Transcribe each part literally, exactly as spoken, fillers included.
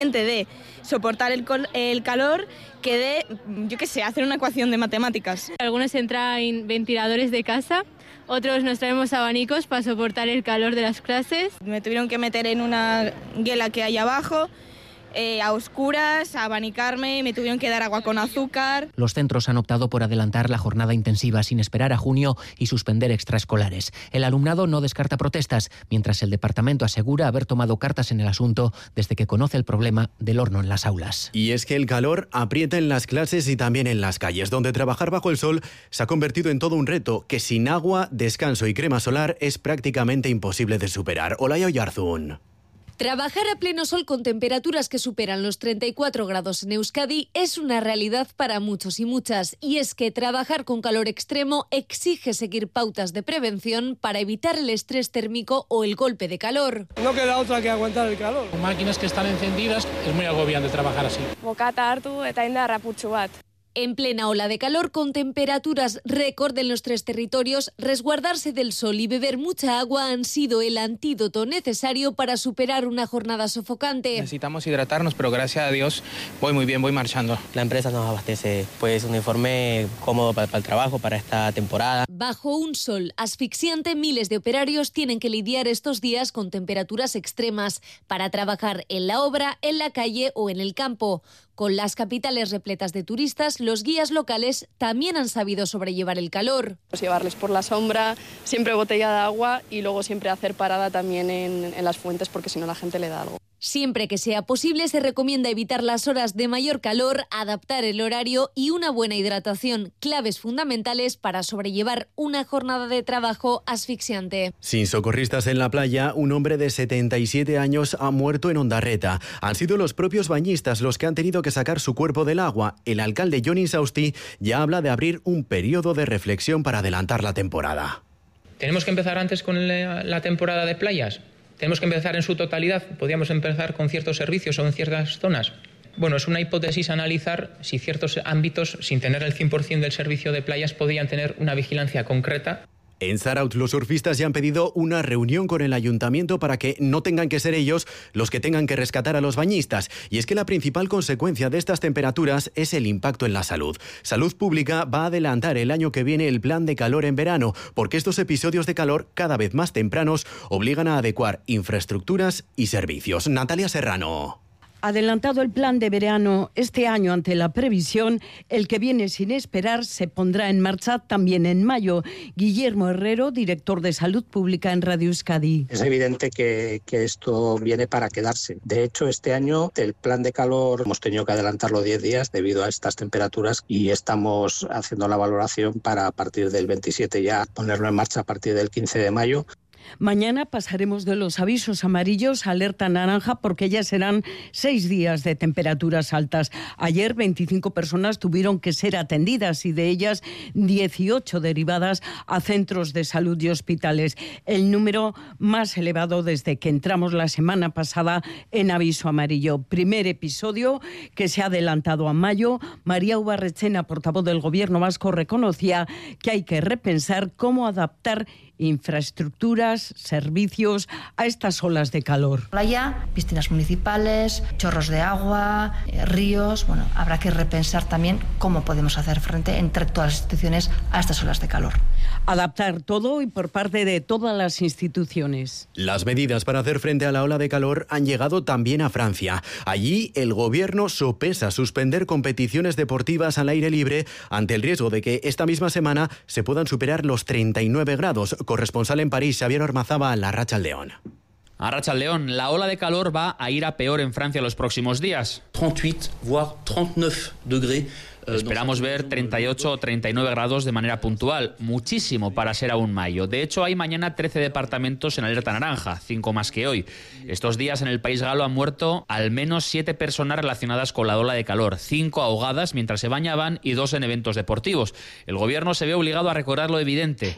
de soportar el, col- el calor que de, yo qué sé, hacer una ecuación de matemáticas. Algunos traen ventiladores de casa, otros nos traemos abanicos para soportar el calor de las clases. Me tuvieron que meter en una guela que hay abajo, eh, a oscuras, a abanicarme, me tuvieron que dar agua con azúcar. Los centros han optado por adelantar la jornada intensiva sin esperar a junio y suspender extraescolares. El alumnado no descarta protestas, mientras el departamento asegura haber tomado cartas en el asunto desde que conoce el problema del horno en las aulas. Y es que el calor aprieta en las clases y también en las calles, donde trabajar bajo el sol se ha convertido en todo un reto que sin agua, descanso y crema solar es prácticamente imposible de superar. Olaya Oyarzún. Trabajar a pleno sol con temperaturas que superan los treinta y cuatro grados en Euskadi es una realidad para muchos y muchas. Y es que trabajar con calor extremo exige seguir pautas de prevención para evitar el estrés térmico o el golpe de calor. No queda otra que aguantar el calor. Con máquinas que están encendidas es muy agobiante trabajar así. Bokata hartu eta indarra putxu bat. En plena ola de calor, con temperaturas récord en los tres territorios, resguardarse del sol y beber mucha agua han sido el antídoto necesario para superar una jornada sofocante. Necesitamos hidratarnos, pero gracias a Dios voy muy bien, voy marchando. La empresa nos abastece pues un uniforme cómodo para, para el trabajo, para esta temporada. Bajo un sol asfixiante, miles de operarios tienen que lidiar estos días con temperaturas extremas para trabajar en la obra, en la calle o en el campo. Con las capitales repletas de turistas, los guías locales también han sabido sobrellevar el calor. Pues llevarles por la sombra, siempre botella de agua y luego siempre hacer parada también en, en las fuentes porque si no la gente le da algo. Siempre que sea posible se recomienda evitar las horas de mayor calor, adaptar el horario y una buena hidratación, claves fundamentales para sobrellevar una jornada de trabajo asfixiante. Sin socorristas en la playa, un hombre de setenta y siete años ha muerto en Ondarreta. Han sido los propios bañistas los que han tenido que sacar su cuerpo del agua. El alcalde Jon Insausti ya habla de abrir un periodo de reflexión para adelantar la temporada. ¿Tenemos que empezar antes con la, la temporada de playas? ¿Tenemos que empezar en su totalidad? ¿Podríamos empezar con ciertos servicios o en ciertas zonas? Bueno, es una hipótesis analizar si ciertos ámbitos, sin tener el cien por ciento del servicio de playas, podrían tener una vigilancia concreta. En Zarautz, los surfistas ya han pedido una reunión con el ayuntamiento para que no tengan que ser ellos los que tengan que rescatar a los bañistas. Y es que la principal consecuencia de estas temperaturas es el impacto en la salud. Salud Pública va a adelantar el año que viene el plan de calor en verano, porque estos episodios de calor cada vez más tempranos obligan a adecuar infraestructuras y servicios. Natalia Serrano. Adelantado el plan de verano este año ante la previsión, el que viene sin esperar se pondrá en marcha también en mayo. Guillermo Herrero, director de Salud Pública en Radio Euskadi. Es evidente que, que esto viene para quedarse. De hecho, este año el plan de calor hemos tenido que adelantarlo diez días debido a estas temperaturas y estamos haciendo la valoración para a partir del veintisiete ya ponerlo en marcha a partir del quince de mayo. Mañana pasaremos de los avisos amarillos a alerta naranja porque ya serán seis días de temperaturas altas. Ayer veinticinco personas tuvieron que ser atendidas y de ellas dieciocho derivadas a centros de salud y hospitales. El número más elevado desde que entramos la semana pasada en aviso amarillo. Primer episodio que se ha adelantado a mayo. María Ubarrechena, portavoz del Gobierno vasco, reconocía que hay que repensar cómo adaptar infraestructuras, servicios a estas olas de calor. Playa, piscinas municipales, chorros de agua, eh, ríos. Bueno, habrá que repensar también cómo podemos hacer frente entre todas las instituciones a estas olas de calor. Adaptar todo y por parte de todas las instituciones. Las medidas para hacer frente a la ola de calor han llegado también a Francia. Allí el gobierno sopesa suspender competiciones deportivas al aire libre ante el riesgo de que esta misma semana se puedan superar los treinta y nueve grados. Corresponsal en París, Xavier Ormazaba, La Arratsaldeon. Arratsaldeon, la ola de calor va a ir a peor en Francia los próximos días. treinta y ocho, voire treinta y nueve degrees. Esperamos ver treinta y ocho o treinta y nueve grados de manera puntual, muchísimo para ser aún mayo. De hecho, hay mañana trece departamentos en alerta naranja, cinco más que hoy. Estos días en el país galo han muerto al menos siete personas relacionadas con la ola de calor, cinco ahogadas mientras se bañaban y dos en eventos deportivos. El gobierno se ve obligado a recordar lo evidente.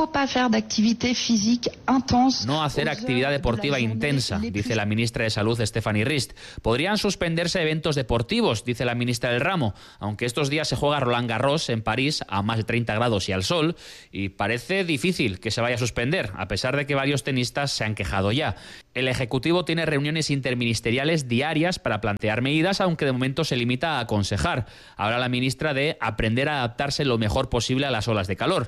No hacer actividad deportiva intensa, dice la ministra de Salud, Stephanie Rist. Podrían suspenderse eventos deportivos, dice la ministra del ramo, aunque estos días se juega Roland Garros en París a más de treinta grados y al sol, y parece difícil que se vaya a suspender, a pesar de que varios tenistas se han quejado ya. El Ejecutivo tiene reuniones interministeriales diarias para plantear medidas, aunque de momento se limita a aconsejar. Habla la ministra de aprender a adaptarse lo mejor posible a las olas de calor.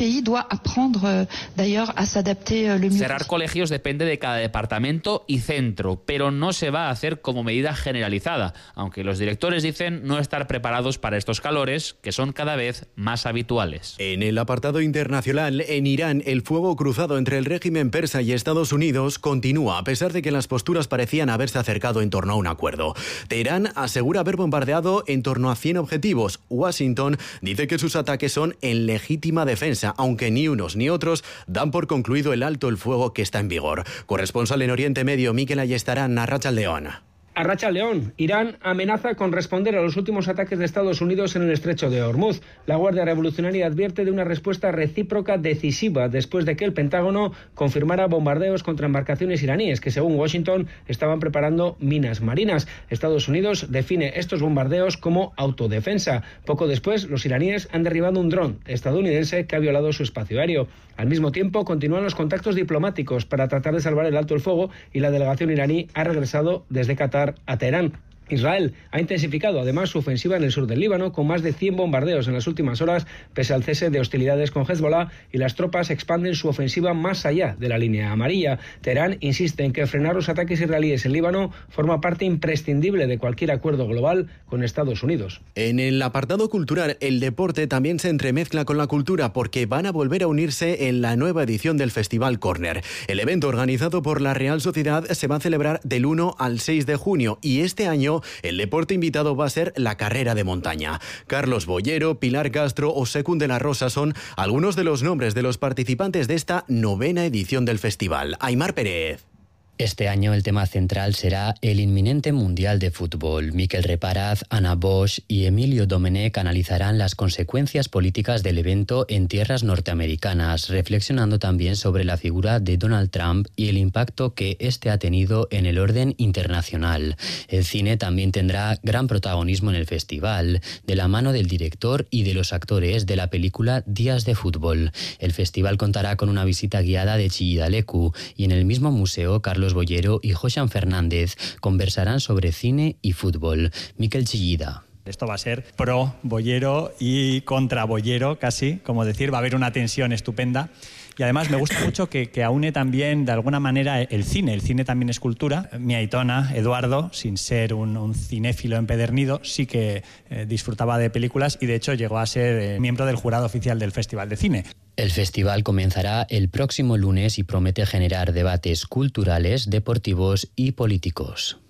Cerrar colegios depende de cada departamento y centro, pero no se va a hacer como medida generalizada, aunque los directores dicen no estar preparados para estos calores, que son cada vez más habituales. En el apartado internacional, en Irán, el fuego cruzado entre el régimen persa y Estados Unidos continúa, a pesar de que las posturas parecían haberse acercado en torno a un acuerdo. Teherán asegura haber bombardeado en torno a cien objetivos. Washington dice que sus ataques son en legítima defensa, aunque ni unos ni otros dan por concluido el alto el fuego que está en vigor. Corresponsal en Oriente Medio, Mikel Ayestarán, Arratsaldeon. Arratsaldeon, Irán amenaza con responder a los últimos ataques de Estados Unidos en el estrecho de Hormuz. La Guardia Revolucionaria advierte de una respuesta recíproca decisiva después de que el Pentágono confirmara bombardeos contra embarcaciones iraníes que, según Washington, estaban preparando minas marinas. Estados Unidos define estos bombardeos como autodefensa. Poco después, los iraníes han derribado un dron estadounidense que ha violado su espacio aéreo. Al mismo tiempo, continúan los contactos diplomáticos para tratar de salvar el alto el fuego y la delegación iraní ha regresado desde Qatar a Teherán. Israel ha intensificado además su ofensiva en el sur del Líbano con más de cien bombardeos en las últimas horas, pese al cese de hostilidades con Hezbollah, y las tropas expanden su ofensiva más allá de la línea amarilla. Teherán insiste en que frenar los ataques israelíes en Líbano forma parte imprescindible de cualquier acuerdo global con Estados Unidos. En el apartado cultural, el deporte también se entremezcla con la cultura porque van a volver a unirse en la nueva edición del Festival Corner. El evento, organizado por la Real Sociedad, se va a celebrar del uno al seis de junio y este año el deporte invitado va a ser la carrera de montaña. Carlos Bollero, Pilar Castro o Sekun de la Rosa son algunos de los nombres de los participantes de esta novena edición del festival. Aimar Pérez. Este año el tema central será el inminente Mundial de Fútbol. Miquel Reparaz, Ana Bosch y Emilio Domenech analizarán las consecuencias políticas del evento en tierras norteamericanas, reflexionando también sobre la figura de Donald Trump y el impacto que este ha tenido en el orden internacional. El cine también tendrá gran protagonismo en el festival, de la mano del director y de los actores de la película Días de Fútbol. El festival contará con una visita guiada de Chillida Leku y en el mismo museo Carlos Bollero y Joxan Fernández conversarán sobre cine y fútbol. Miquel Chillida. Esto va a ser pro Bollero y contra Bollero, casi, como decir, va a haber una tensión estupenda. Y además me gusta mucho que, que aúne también, de alguna manera, el cine. El cine también es cultura. Mi aitona, Eduardo, sin ser un, un cinéfilo empedernido, sí que eh, disfrutaba de películas y, de hecho, llegó a ser eh, miembro del jurado oficial del Festival de Cine. El festival comenzará el próximo lunes y promete generar debates culturales, deportivos y políticos.